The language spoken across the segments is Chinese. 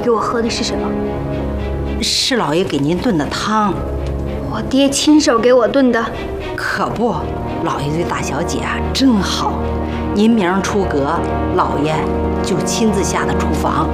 给我喝的是什么？ 是老爷给您炖的汤。 我爹亲手给我炖的。 可不，老爷对大小姐啊真好。您明儿出阁，老爷就亲自下的厨房。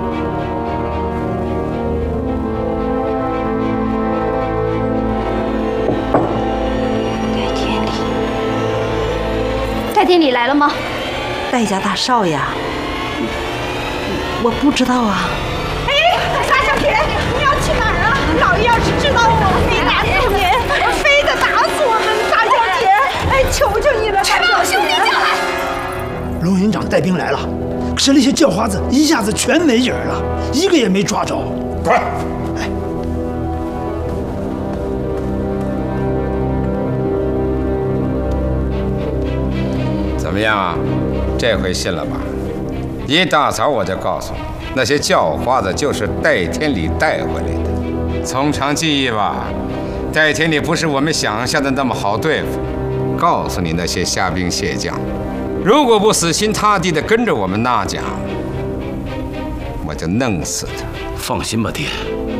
戴天理来了吗？ 戴家大少爷，我不知道啊。 哎，大小姐，你要去哪儿啊？老爷要是知道我没打死您，非得打死我们，大小姐，哎，求求你了，大小姐！把我兄弟叫来。 龙营长带兵来了，可是那些叫花子一下子全没影了，一个也没抓着。 快！ 哎， 怎么样啊？这回信了吧？一大早我就告诉你，那些叫花子就是戴天理带回来的。从长计议吧，戴天理不是我们想象的那么好对付。告诉你那些虾兵蟹将，如果不死心塌地地跟着我们那家，我就弄死他。 放心吧，爹。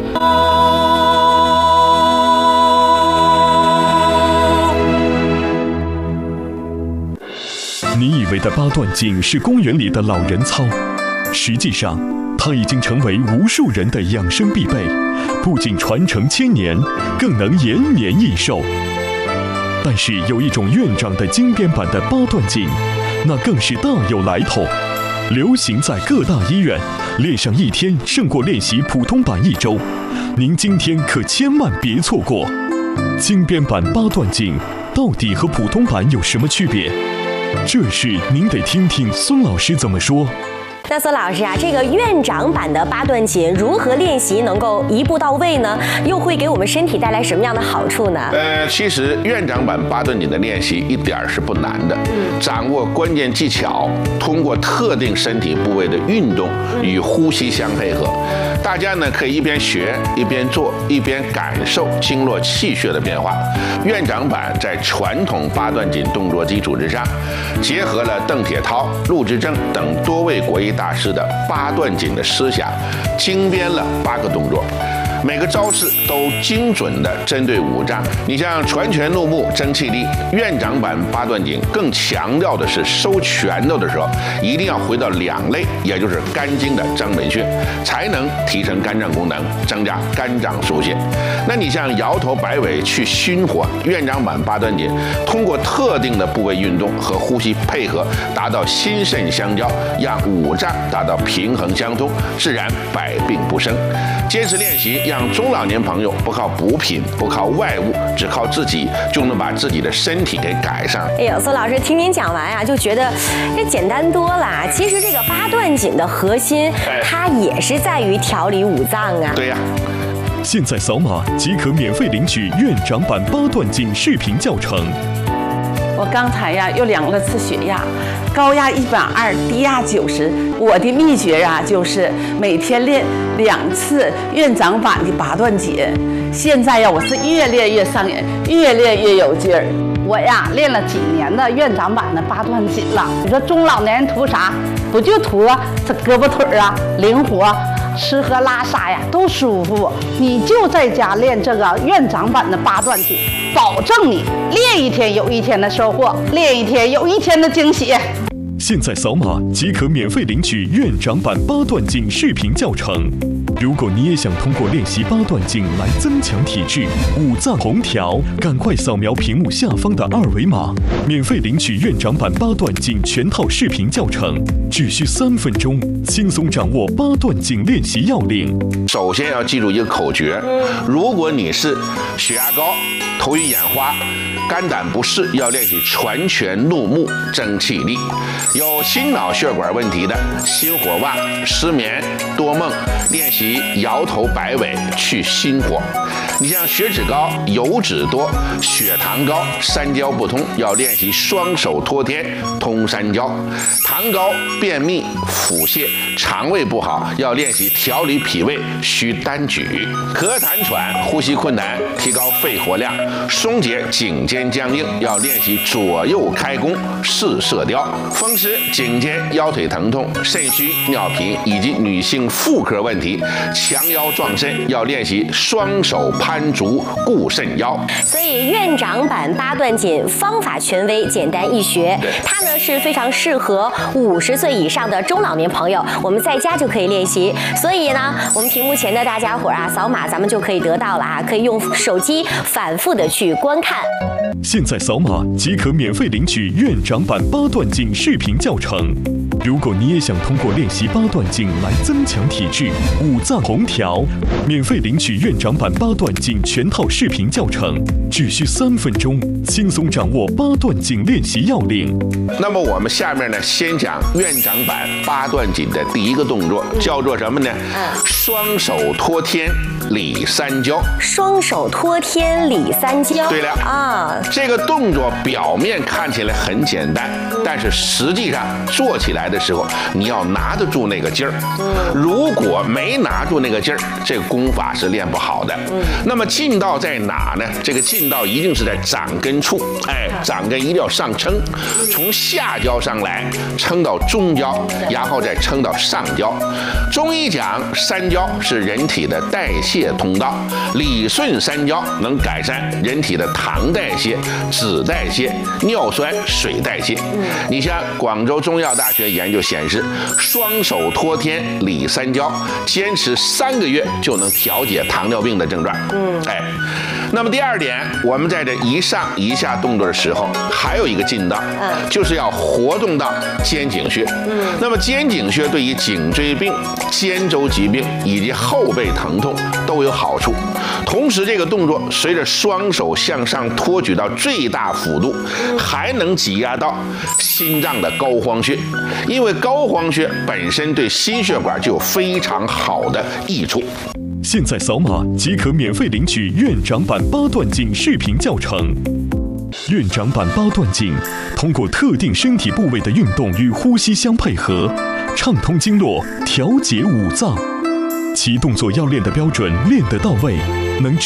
你以为的八段锦是公园里的老人操，实际上它已经成为无数人的养生必备，不仅传承千年，更能延年益寿。但是有一种院长的精编版的八段锦，那更是大有来头，流行在各大医院，练上一天胜过练习普通版1周。您今天可千万别错过。精编版八段锦到底和普通版有什么区别？这事您得听听孙老师怎么说。 那孙老师啊，这个院长版的八段锦如何练习能够一步到位呢？又会给我们身体带来什么样的好处呢？ 其实院长版八段锦的练习一点是不难的，掌握关键技巧，通过特定身体部位的运动与呼吸相配合。大家呢可以一边学一边做，一边感受经络气血的变化。院长版在传统八段锦动作基础之上，结合了邓铁涛、陆之正等多位国医大师的八段锦的思想，精编了8个动作。每个招式都精准地针对五脏。你像传拳入目、争气力，院长版八段锦更强调的是收拳头的时候一定要回到2肋，也就是肝经的张门穴，才能提升肝脏功能，增加肝脏疏泄。那你像摇头摆尾去熏火，院长版八段锦通过特定的部位运动和呼吸配合，达到心肾相交，让五脏达到平衡相通，自然百病不生。坚持练习，让中老年朋友不靠补品，不靠外物，只靠自己就能把自己的身体给改善。 哎呦，孙老师听您讲完啊，就觉得这简单多了。其实这个八段锦的核心，它也是在于调理五脏啊。 对呀。 现在扫码即可免费领取院长版八段锦视频教程。 我刚才呀又量了次血压，高压120，低压90。我的秘诀啊，就是每天练2次院长版的八段锦。现在呀，我是越练越上瘾，越练越有劲儿。 我呀练了几年的院长版的八段锦了。你说中老年人图啥？不就图这胳膊腿啊灵活，吃喝拉撒呀都舒服。你就在家练这个院长版的八段锦，保证你练一天有一天的收获，练一天有一天的惊喜。 现在扫码即可免费领取院长版八段锦视频教程。如果你也想通过练习八段锦来增强体质、五脏同调，赶快扫描屏幕下方的2维码，免费领取院长版八段锦全套视频教程，只需3分钟，轻松掌握八段锦练习要领。 首先要记住一个口诀：如果你是血压高、头晕眼花、肝胆不适，要练习传拳入目、争气力；有心脑血管问题的，心火旺、失眠、多梦，练习摇头摆尾去心火。你像血脂高、油脂多、血糖高、三焦不通，要练习双手托天通三焦；糖高、便秘、腹泻、肠胃不好，要练习调理脾胃需单举；咳痰喘、呼吸困难，提高肺活量，松解颈肩僵硬，要练习左右开弓试射雕。风湿、颈肩、腰腿疼痛、肾虚、尿频以及女性妇科问题，强腰壮肾要练习双手攀竹固肾腰。 所以院长版八段锦方法权威，简单易学，它呢是非常适合50岁以上的中老年朋友，我们在家就可以练习。所以呢，我们屏幕前的大家伙啊，扫码咱们就可以得到了啊，可以用手机反复的去观看。 现在扫码即可免费领取院长版八段锦视频教程。如果你也想通过练习八段锦来增强体质、五脏同调，免费领取院长版八段锦全套视频教程，只需3分钟，轻松掌握八段锦练习要领。 那么我们下面呢，先讲院长版八段锦的第一个动作，叫做什么呢？双手托天理三焦。 双手托天理三焦。对了啊， 这个动作表面看起来很简单，但是实际上做起来的时候，你要拿得住那个劲儿。如果没拿住那个劲儿，这个功法是练不好的。那么劲道在哪呢？这个劲道一定是在掌根处，掌根一定要上撑，从下焦上来，撑到中焦，然后再撑到上焦。中医讲三焦是人体的代谢通道，理顺三焦能改善人体的糖代谢、脂代谢、尿酸、水代谢。你像广州中药大学研究显示，双手托天理三焦，坚持3个月就能调节糖尿病的症状。那么第二点，我们在这一上一下动作的时候，还有一个劲道，就是要活动到肩颈穴。那么肩颈穴对于颈椎病、肩周疾病以及后背疼痛都有好处。同时，这个动作随着双手向上托举到最大幅度，还能挤压到心脏的膏肓穴，因为膏肓穴本身对心血管就有非常好的益处。 现在扫码即可免费领取院长版八段锦视频教程。院长版八段锦通过特定身体部位的运动与呼吸相配合，畅通经络，调节五脏。其动作要练得标准，练得到位，能